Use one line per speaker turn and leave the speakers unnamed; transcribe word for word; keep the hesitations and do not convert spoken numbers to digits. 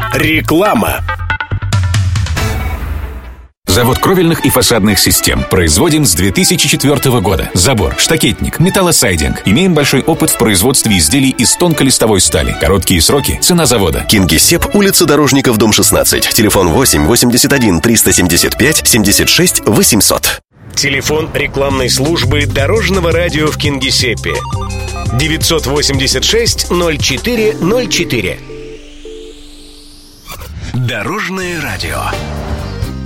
Реклама.
Завод кровельных и фасадных систем. Производим с две тысячи четвёртого года. Забор, штакетник, металлосайдинг. Имеем большой опыт в производстве изделий из тонколистовой стали. Короткие сроки. Цена завода.
Кингисепп, улица Дорожников, дом шестнадцать. Телефон восемь восемьдесят один триста семьдесят пять семьдесят шесть восемьсот.
Телефон рекламной службы Дорожного радио в Кингисеппе. девятьсот восемьдесят шесть ноль четыре ноль четыре.
Дорожное радио.